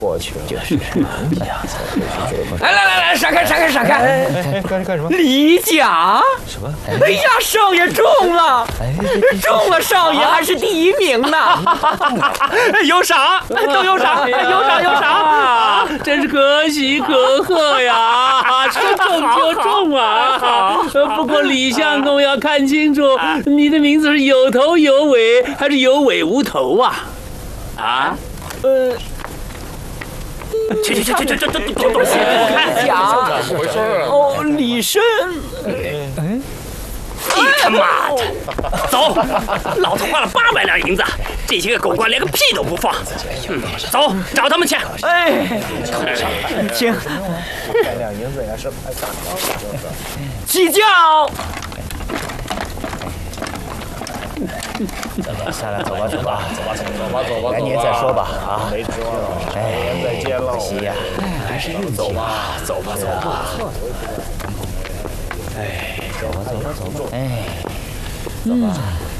过去了。就是，哎呀， 来，闪开！ 干什么？ 离奖？ 什么？ 哎呀，少爷中了！中了，少爷还是第1名呢！ 有赏，都有赏，有赏！真是可喜可贺呀！说中就中啊！不过李相公要看清楚，你的名字是有头有尾，还是有尾无头啊？啊？去！ 奖怎么回事啊？ 哦，李生。 你他妈的！走，老子花了800两银子，这些个狗官连个屁都不放。走，找他们去。 哎，请。 3两银子也是太大了。 起轿。 下来，走吧，来年再说吧，啊，没指望了，来年再见喽。可惜呀，还是运气。走吧。哎，走吧，哎，走吧。